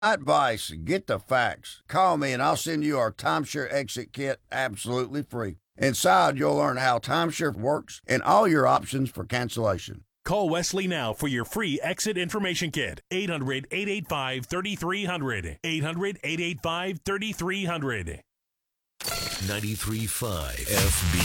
Advice, get the facts. Call me and I'll send you our timeshare exit kit absolutely free. Inside, you'll learn how timeshare works and all your options for cancellation. Call Wesley now for your free exit information kit. 800-885-3300. 800-885-3300. 93.5 FB.